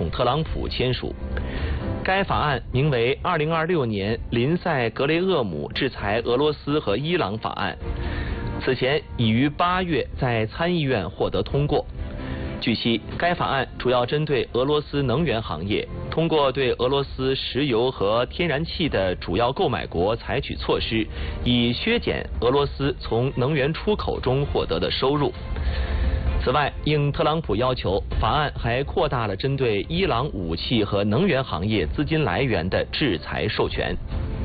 统特朗普签署。该法案名为《2026年林赛格雷厄姆制裁俄罗斯和伊朗法案》，此前已于8月在参议院获得通过。据悉，该法案主要针对俄罗斯能源行业，通过对俄罗斯石油和天然气的主要购买国采取措施，以削减俄罗斯从能源出口中获得的收入。此外，应特朗普要求，法案还扩大了针对伊朗武器和能源行业资金来源的制裁授权。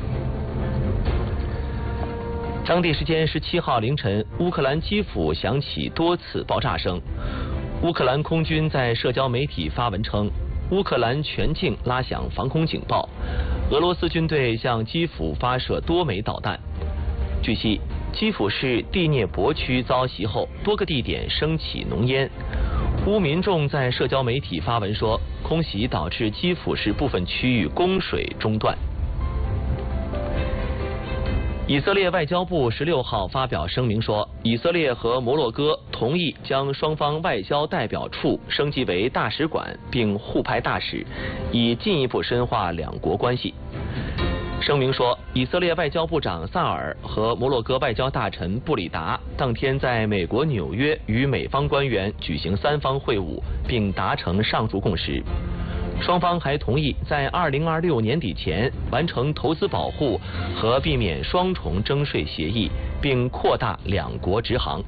当地时间17号凌晨，乌克兰基辅响起多次爆炸声。乌克兰空军在社交媒体发文称，乌克兰全境拉响防空警报，俄罗斯军队向基辅发射多枚导弹。据悉，基辅市第聂伯区遭袭后，多个地点升起浓烟。乌民众在社交媒体发文说，空袭导致基辅市部分区域供水中断。以色列外交部16号发表声明说，以色列和摩洛哥同意将双方外交代表处升级为大使馆，并互派大使，以进一步深化两国关系。声明说，以色列外交部长萨尔和摩洛哥外交大臣布里达当天在美国纽约与美方官员举行3方会晤，并达成上述共识。双方还同意在2026年底前完成投资保护和避免双重征税协议，并扩大两国直航。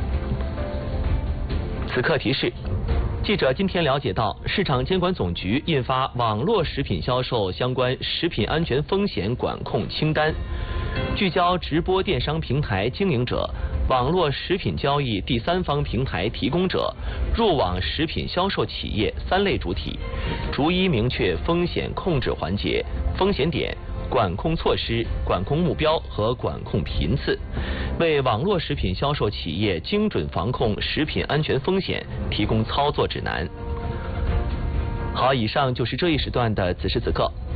此刻提示，记者今天了解到，市场监管总局印发网络食品销售相关食品安全风险管控清单，聚焦直播电商平台经营者、网络食品交易第三方平台提供者、入网食品销售企业3类主体，逐一明确风险控制环节、风险点、管控措施、管控目标和管控频次，为网络食品销售企业精准防控食品安全风险提供操作指南。好，以上就是这一时段的此时此刻。